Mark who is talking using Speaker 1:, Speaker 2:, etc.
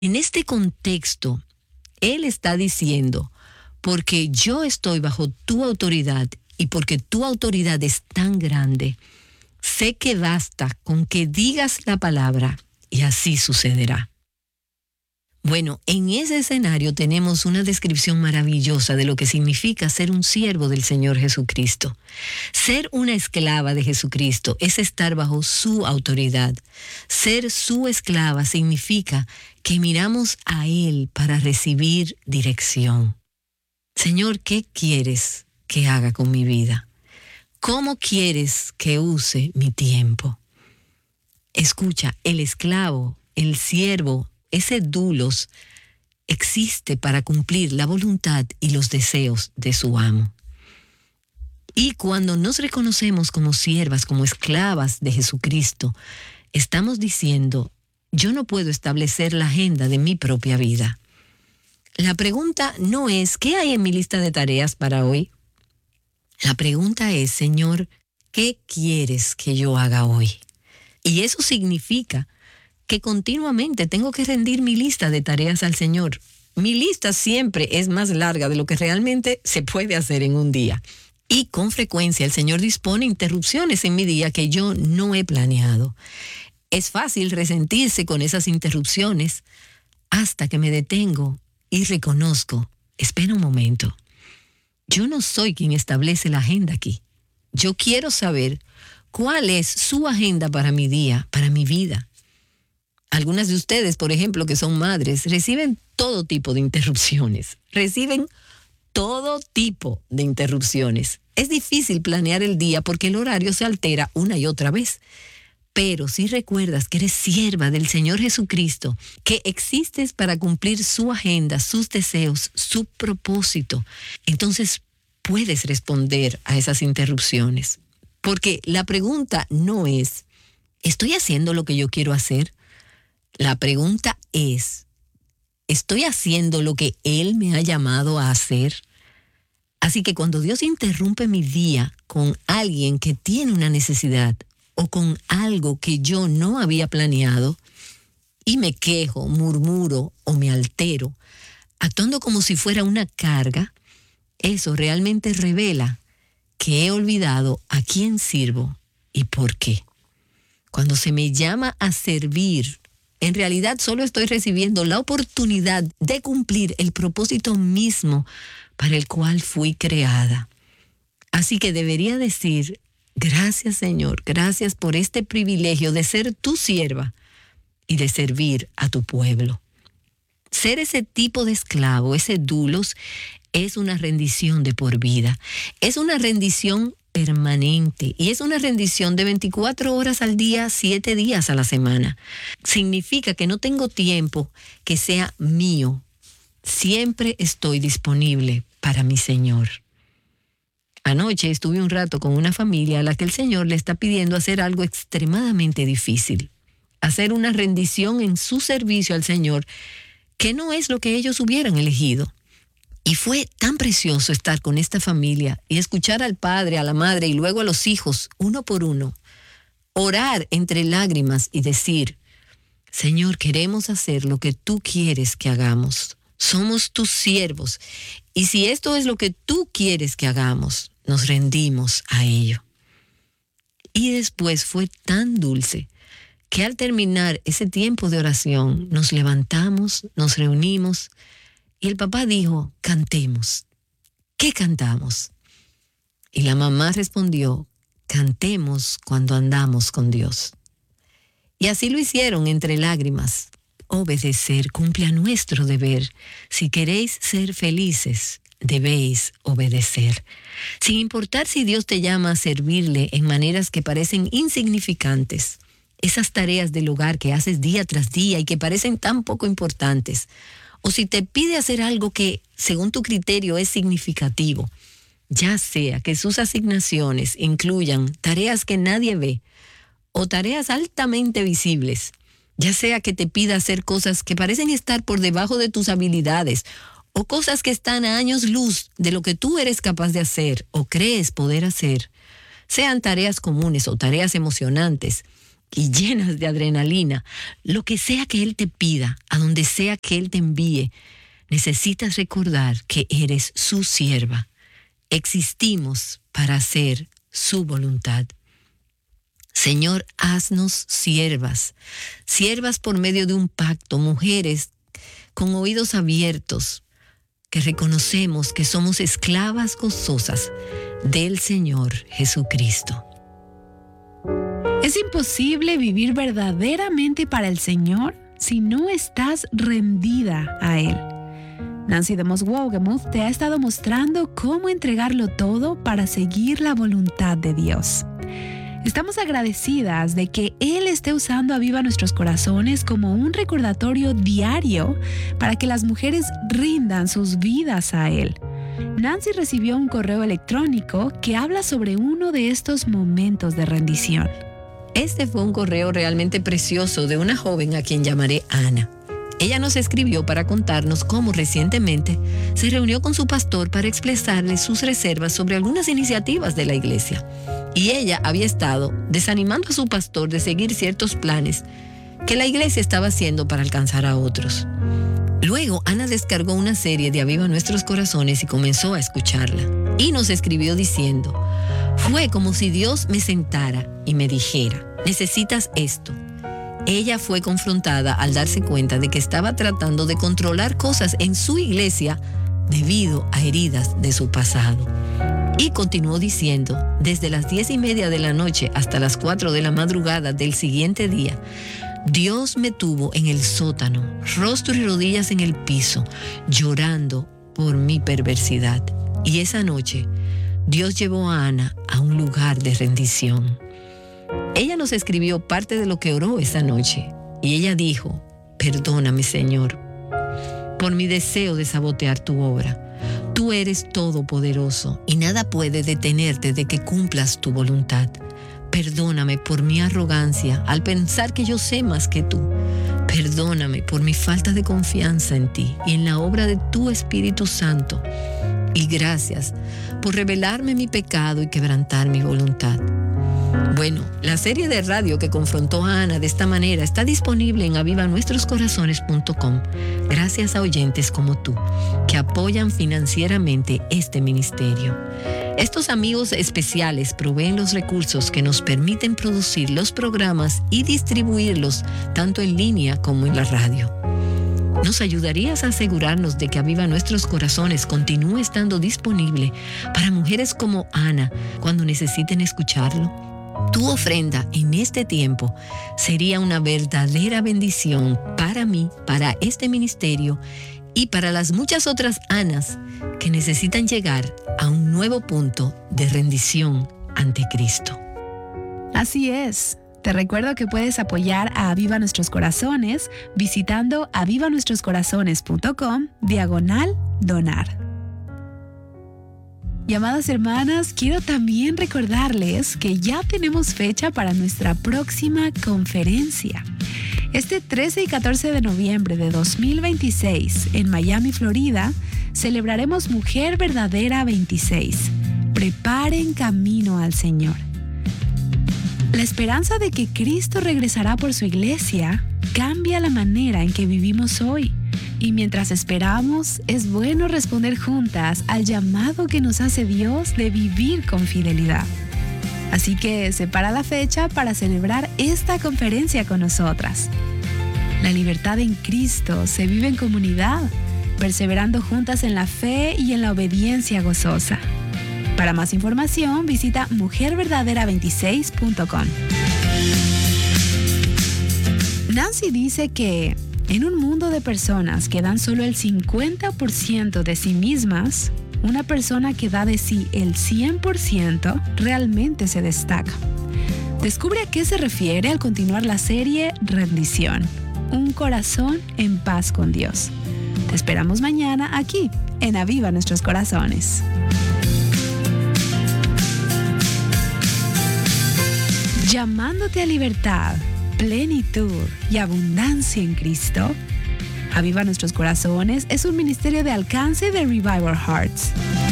Speaker 1: En este contexto, Él está diciendo, porque yo estoy bajo tu autoridad y porque tu autoridad es tan grande, sé que basta con que digas la palabra y así sucederá. Bueno, en ese escenario tenemos una descripción maravillosa de lo que significa ser un siervo del Señor Jesucristo. Ser una esclava de Jesucristo es estar bajo su autoridad. Ser su esclava significa que miramos a Él para recibir dirección. Señor, ¿qué quieres que haga con mi vida? ¿Cómo quieres que use mi tiempo? Escucha, el esclavo, el siervo, ese doulos existe para cumplir la voluntad y los deseos de su amo. Y cuando nos reconocemos como siervas, como esclavas de Jesucristo, estamos diciendo, yo no puedo establecer la agenda de mi propia vida. La pregunta no es, ¿qué hay en mi lista de tareas para hoy? La pregunta es, Señor, ¿qué quieres que yo haga hoy? Y eso significa que continuamente tengo que rendir mi lista de tareas al Señor. Mi lista siempre es más larga de lo que realmente se puede hacer en un día. Y con frecuencia el Señor dispone interrupciones en mi día que yo no he planeado. Es fácil resentirse con esas interrupciones hasta que me detengo y reconozco, espera un momento, yo no soy quien establece la agenda aquí. Yo quiero saber cuál es su agenda para mi día, para mi vida. Algunas de ustedes, por ejemplo, que son madres, reciben todo tipo de interrupciones. Reciben todo tipo de interrupciones. Es difícil planear el día porque el horario se altera una y otra vez. Pero si recuerdas que eres sierva del Señor Jesucristo, que existes para cumplir su agenda, sus deseos, su propósito, entonces puedes responder a esas interrupciones. Porque la pregunta no es, ¿estoy haciendo lo que yo quiero hacer? La pregunta es, ¿estoy haciendo lo que Él me ha llamado a hacer? Así que cuando Dios interrumpe mi día con alguien que tiene una necesidad o con algo que yo no había planeado y me quejo, murmuro o me altero, actuando como si fuera una carga, eso realmente revela que he olvidado a quién sirvo y por qué. Cuando se me llama a servir, en realidad solo estoy recibiendo la oportunidad de cumplir el propósito mismo para el cual fui creada. Así que debería decir, gracias Señor, gracias por este privilegio de ser tu sierva y de servir a tu pueblo. Ser ese tipo de esclavo, ese doulos, es una rendición de por vida. Es una rendición permanente y es una rendición de 24 horas al día, 7 días a la semana. Significa que no tengo tiempo que sea mío. Siempre estoy disponible para mi Señor. Anoche estuve un rato con una familia a la que el Señor le está pidiendo hacer algo extremadamente difícil. Hacer una rendición en su servicio al Señor que no es lo que ellos hubieran elegido. Y fue tan precioso estar con esta familia y escuchar al padre, a la madre y luego a los hijos, uno por uno, orar entre lágrimas y decir, Señor, queremos hacer lo que tú quieres que hagamos. Somos tus siervos. Y si esto es lo que tú quieres que hagamos, nos rendimos a ello. Y después fue tan dulce que al terminar ese tiempo de oración, nos levantamos, nos reunimos, y el papá dijo, cantemos. ¿Qué cantamos? Y la mamá respondió, cantemos cuando andamos con Dios. Y así lo hicieron entre lágrimas. Obedecer cumple a nuestro deber. Si queréis ser felices, debéis obedecer. Sin importar si Dios te llama a servirle en maneras que parecen insignificantes, esas tareas del hogar que haces día tras día y que parecen tan poco importantes, o si te pide hacer algo que, según tu criterio, es significativo, ya sea que sus asignaciones incluyan tareas que nadie ve o tareas altamente visibles, ya sea que te pida hacer cosas que parecen estar por debajo de tus habilidades o cosas que están a años luz de lo que tú eres capaz de hacer o crees poder hacer, sean tareas comunes o tareas emocionantes, y llenas de adrenalina, lo que sea que Él te pida, a donde sea que Él te envíe, necesitas recordar que eres su sierva. Existimos para hacer su voluntad. Señor, haznos siervas, siervas por medio de un pacto, mujeres con oídos abiertos, que reconocemos que somos esclavas gozosas del Señor Jesucristo.
Speaker 2: Es imposible vivir verdaderamente para el Señor si no estás rendida a Él. Nancy DeMoss Wolgemuth te ha estado mostrando cómo entregarlo todo para seguir la voluntad de Dios. Estamos agradecidas de que Él esté usando Aviva Nuestros Corazones como un recordatorio diario para que las mujeres rindan sus vidas a Él. Nancy recibió un correo electrónico que habla sobre uno de estos momentos de rendición.
Speaker 1: Este fue un correo realmente precioso de una joven a quien llamaré Ana. Ella nos escribió para contarnos cómo recientemente se reunió con su pastor para expresarle sus reservas sobre algunas iniciativas de la iglesia. Y ella había estado desanimando a su pastor de seguir ciertos planes que la iglesia estaba haciendo para alcanzar a otros. Luego, Ana descargó una serie de Aviva Nuestros Corazones y comenzó a escucharla. Y nos escribió diciendo: fue como si Dios me sentara y me dijera, necesitas esto. Ella fue confrontada al darse cuenta de que estaba tratando de controlar cosas en su iglesia debido a heridas de su pasado. Y continuó diciendo, desde las 10:30 de la noche hasta las 4 de la madrugada del siguiente día, Dios me tuvo en el sótano, rostro y rodillas en el piso, llorando por mi perversidad. Y esa noche, Dios llevó a Ana a un lugar de rendición. Ella nos escribió parte de lo que oró esa noche, y ella dijo: perdóname, Señor, por mi deseo de sabotear tu obra. Tú eres todopoderoso y nada puede detenerte de que cumplas tu voluntad. Perdóname por mi arrogancia al pensar que yo sé más que tú. Perdóname por mi falta de confianza en ti y en la obra de tu Espíritu Santo. Y gracias por revelarme mi pecado y quebrantar mi voluntad. Bueno, la serie de radio que confrontó a Ana de esta manera está disponible en avivanuestroscorazones.com, gracias a oyentes como tú, que apoyan financieramente este ministerio. Estos amigos especiales proveen los recursos que nos permiten producir los programas y distribuirlos tanto en línea como en la radio. ¿Nos ayudarías a asegurarnos de que Aviva Nuestros Corazones continúe estando disponible para mujeres como Ana cuando necesiten escucharlo? Tu ofrenda en este tiempo sería una verdadera bendición para mí, para este ministerio y para las muchas otras Anas que necesitan llegar a un nuevo punto de rendición ante Cristo.
Speaker 2: Así es. Te recuerdo que puedes apoyar a Aviva Nuestros Corazones visitando avivanuestroscorazones.com/donar. Y amadas hermanas, quiero también recordarles que ya tenemos fecha para nuestra próxima conferencia. Este 13 y 14 de noviembre de 2026 en Miami, Florida, celebraremos Mujer Verdadera 26. Preparen camino al Señor. La esperanza de que Cristo regresará por su iglesia cambia la manera en que vivimos hoy. Y mientras esperamos, es bueno responder juntas al llamado que nos hace Dios de vivir con fidelidad. Así que separa la fecha para celebrar esta conferencia con nosotras. La libertad en Cristo se vive en comunidad, perseverando juntas en la fe y en la obediencia gozosa. Para más información, visita mujerverdadera26.com. Nancy dice que en un mundo de personas que dan solo el 50% de sí mismas, una persona que da de sí el 100% realmente se destaca. Descubre a qué se refiere al continuar la serie Rendición, un corazón en paz con Dios. Te esperamos mañana aquí, en Aviva Nuestros Corazones. Llamándote a libertad, plenitud y abundancia en Cristo, Aviva Nuestros Corazones es un ministerio de alcance de Revival Hearts.